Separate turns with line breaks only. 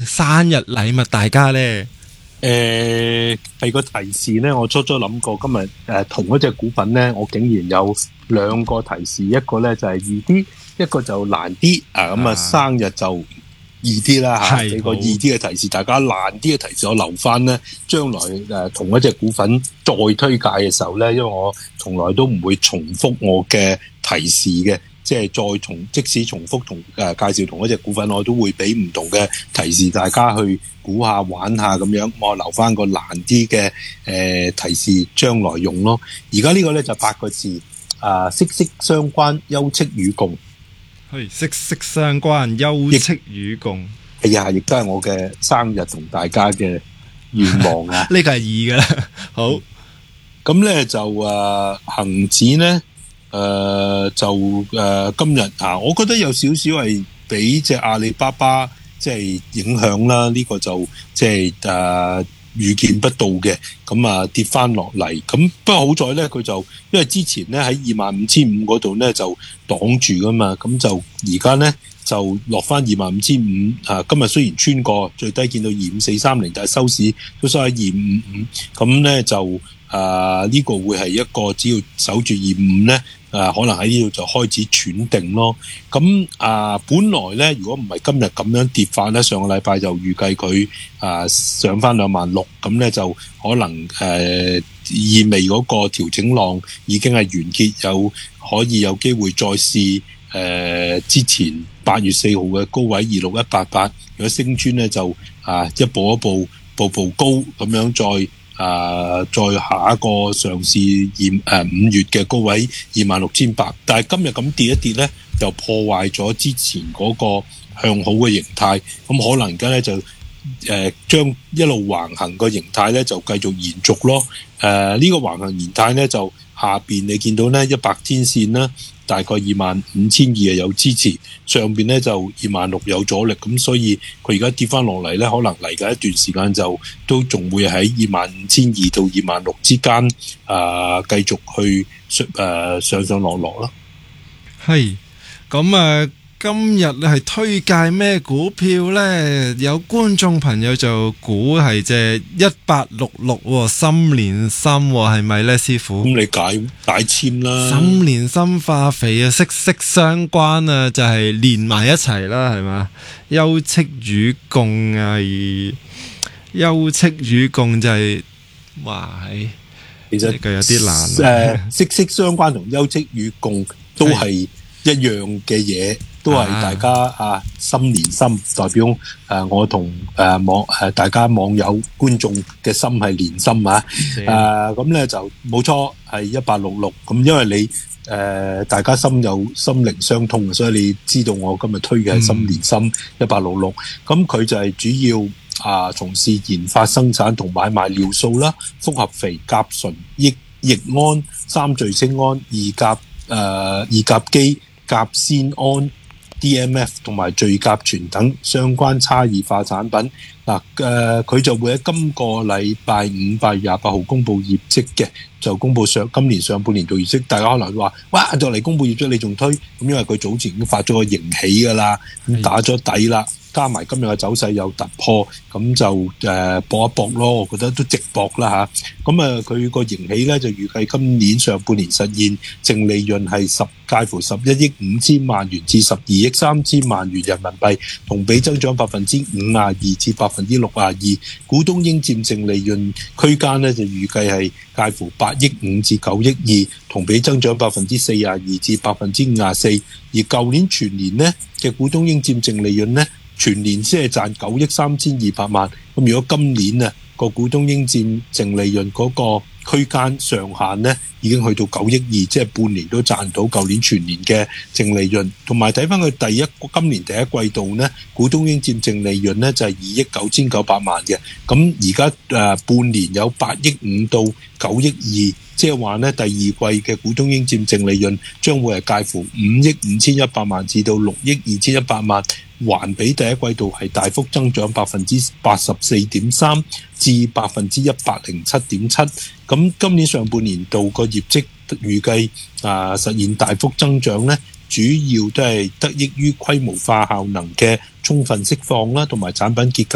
生日禮物大家呢？
係個提示呢，我初諗過今日同一隻股份呢，我竟然有兩個提示，一個呢就係易啲，一個就難啲咁生日就易啲啦嚇，俾個易啲嘅提示，大家難啲嘅提示我留翻呢，將來同一隻股份再推介嘅時候呢，因為我從來都唔會重複我嘅提示嘅。即係即使重複介紹同一隻股份，我都會俾唔同嘅提示大家去估下玩下咁樣，我留翻個難啲嘅提示將來用咯。而家呢個咧就8個字息息相關，休戚與共。
係息息相關，休戚與共。
係啊，亦都係我嘅生日同大家嘅願望啊！
呢個係易㗎啦。好，
咁咧就恆指咧。今日我覺得有少少係俾隻阿里巴巴即係影響啦，呢個就即係預見不到嘅，咁跌翻落嚟，咁不過好在咧，佢就因為之前咧喺25,500嗰度咧就擋住噶嘛，咁就而家咧就落翻25,500，今日雖然穿過最低見到25430，但係收市都收喺255，咁咧就呢個會係一個只要守住25咧。可能喺呢度就開始喘定咯。咁本來咧，如果唔係今日咁樣跌法咧，上個禮拜就預計佢上翻26,000，咁咧就可能意味嗰個調整浪已經係完結，可以有機會再試之前8月4號嘅高位26188，如果升穿咧就一步一步步步高咁樣再下一個上市5月嘅高位26,800，但係今日咁跌一跌咧，就破壞咗之前嗰個向好嘅形態，咁可能而家咧就將一路橫行個形態咧就繼續延續咯。呢個橫行形態咧就下邊你見到咧100天線啦，大概25,200係有支持，上邊咧就26,000有阻力，咁所以佢而家跌翻落嚟咧，可能嚟緊一段時間就都仲會喺25,200到26,000之間繼續去上上落落咯。係
咁今日咧係推介咩股票呢？有觀眾朋友就估係隻1866深連深係咪呢？師傅？
咁你解簽啦。
深連深化肥息息相關就係連埋一齊啦，係嘛？休戚與共休戚與共就係
其實
呢個有啲難。
息息相關同休戚與共都係一樣嘅嘢。都係大家心連心，代表我同大家網友觀眾嘅心係連心咁咧就冇錯係1866，咁因為你大家心靈相通，所以你知道我今日推嘅係心連心1866，咁佢就係主要從事研發生產同買賣尿素啦、複合肥、甲醇、益胺、三聚氰胺、二甲基、甲酰胺、DMF 同埋聚甲醛等相關差異化產品。佢就會喺今個禮拜5 8月28號公布業績嘅，就公布今年上半年度業績。大家可能會話：哇，就嚟公布業績你仲推？咁因為佢早前已經發咗個盈喜㗎啦，咁打咗底啦。加埋今日嘅走勢有突破，咁就搏一搏咯，我覺得都值博啦嚇。咁佢個盈喜咧就預計今年上半年實現淨利潤係介乎11億5千萬元至12億3千萬元人民幣，同比增長52%至62%。股東應佔淨利潤區間咧就預計係介乎8億5至9億2，同比增長42%至54%。而舊年全年呢嘅股東應佔淨利潤呢，全年先係賺9億3200萬，咁如果今年個股東應佔淨利潤嗰個區間上限呢，已經去到9億2，即係半年都賺到舊年全年嘅淨利潤。同埋睇翻佢今年第一季度呢，股東應佔淨利潤呢就係2億9900萬嘅，咁而家半年有8億5到9億2。即係話呢，第二季嘅股東應佔淨利潤將會係介乎5億5100萬至到6億2100萬，環比第一季度係大幅增長84.3%至107.7%。咁今年上半年度個業績預計實現大幅增長呢，主要都係得益於規模化效能嘅充分釋放啦，同埋產品結構